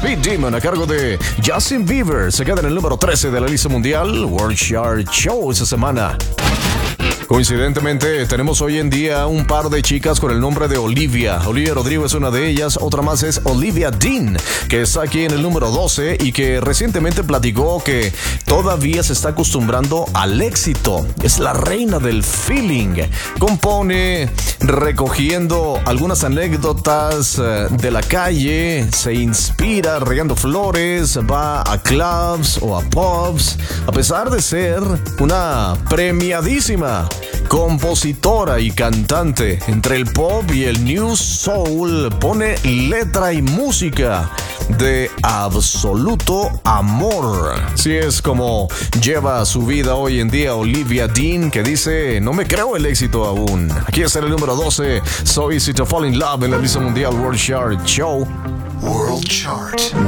Speed Demon a cargo de Justin Bieber se queda en el número 13 de la lista mundial World Chart Show esta semana. Coincidentemente, tenemos hoy en día un par de chicas con el nombre de Olivia. Olivia Rodrigo es una de ellas, otra más es Olivia Dean, que está aquí en el número 12 y que recientemente platicó que todavía se está acostumbrando al éxito. Es la reina del feeling. Compone recogiendo algunas anécdotas de la calle, se inspira regando flores, va a clubs o a pubs, a pesar de ser una premiadísima compositora y cantante. Entre el pop y el new soul pone letra y música de absoluto amor. Así es como lleva su vida hoy en día Olivia Dean, que dice: no me creo el éxito aún. Aquí está el número 12, So Easy to Fall in Love en la lista mundial World Chart Show. World Chart.